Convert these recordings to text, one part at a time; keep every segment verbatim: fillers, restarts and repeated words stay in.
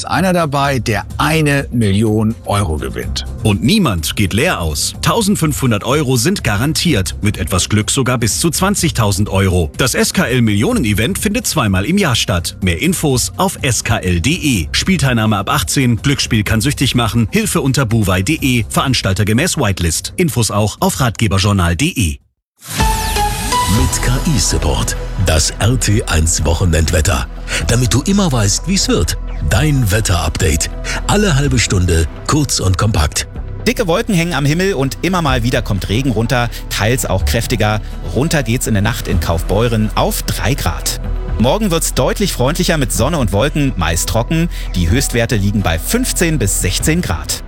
ist einer dabei, der eine Million Euro gewinnt. Und niemand geht leer aus. eintausendfünfhundert Euro sind garantiert, mit etwas Glück sogar bis zu zwanzigtausend Euro. Das S K L-Millionen-Event findet zweimal im Jahr statt. Mehr Infos auf s k l punkt d e. Spielteilnahme ab achtzehn, Glücksspiel kann süchtig machen, Hilfe unter buwei punkt d e, Veranstalter gemäß Whitelist. Infos auch auf ratgeberjournal punkt d e. Mit K I-Support. Das R T eins Wochenendwetter. Damit du immer weißt, wie es wird. Dein Wetter-Update. Alle halbe Stunde, kurz und kompakt. Dicke Wolken hängen am Himmel und immer mal wieder kommt Regen runter, teils auch kräftiger. Runter geht's in der Nacht in Kaufbeuren auf drei Grad. Morgen wird's deutlich freundlicher mit Sonne und Wolken, meist trocken. Die Höchstwerte liegen bei fünfzehn bis sechzehn Grad.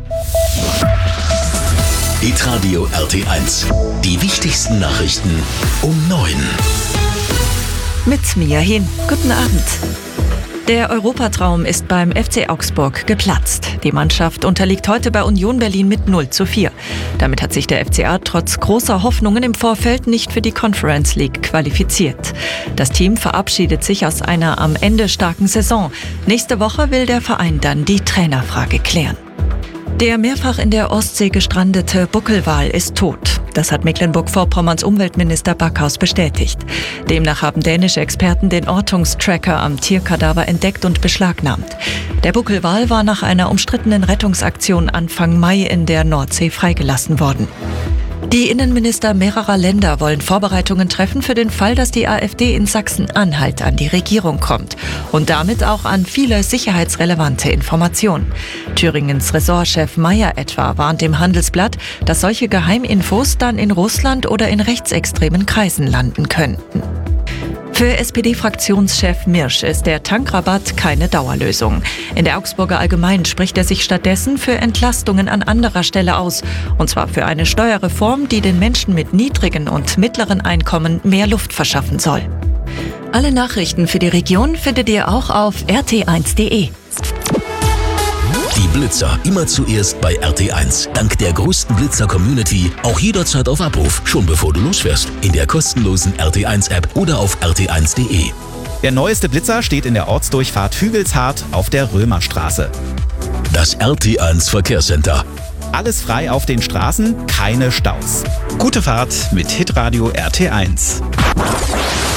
Hitradio R T eins. Die wichtigsten Nachrichten um neun. Mit Mia Hin. Guten Abend. Der Europatraum ist beim F C Augsburg geplatzt. Die Mannschaft unterliegt heute bei Union Berlin mit null zu vier. Damit hat sich der F C A trotz großer Hoffnungen im Vorfeld nicht für die Conference League qualifiziert. Das Team verabschiedet sich aus einer am Ende starken Saison. Nächste Woche will der Verein dann die Trainerfrage klären. Der mehrfach in der Ostsee gestrandete Buckelwal ist tot. Das hat Mecklenburg-Vorpommerns Umweltminister Backhaus bestätigt. Demnach haben dänische Experten den Ortungstracker am Tierkadaver entdeckt und beschlagnahmt. Der Buckelwal war nach einer umstrittenen Rettungsaktion Anfang Mai in der Nordsee freigelassen worden. Die Innenminister mehrerer Länder wollen Vorbereitungen treffen für den Fall, dass die AfD in Sachsen-Anhalt an die Regierung kommt und damit auch an viele sicherheitsrelevante Informationen. Thüringens Ressortchef Mayer etwa warnt im Handelsblatt, dass solche Geheiminfos dann in Russland oder in rechtsextremen Kreisen landen könnten. Für S P D-Fraktionschef Mirsch ist der Tankrabatt keine Dauerlösung. In der Augsburger Allgemeinen spricht er sich stattdessen für Entlastungen an anderer Stelle aus. Und zwar für eine Steuerreform, die den Menschen mit niedrigen und mittleren Einkommen mehr Luft verschaffen soll. Alle Nachrichten für die Region findet ihr auch auf r t eins punkt d e. Die Blitzer immer zuerst bei R T eins. Dank der größten Blitzer-Community auch jederzeit auf Abruf, schon bevor du losfährst. In der kostenlosen R T eins App oder auf r t eins punkt d e. Der neueste Blitzer steht in der Ortsdurchfahrt Hügelshardt auf der Römerstraße. Das R T eins Verkehrscenter. Alles frei auf den Straßen, keine Staus. Gute Fahrt mit Hitradio R T eins.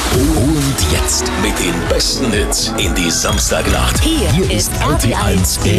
Und jetzt mit den besten Hits in die Samstagnacht. Hier, Hier ist R T eins, der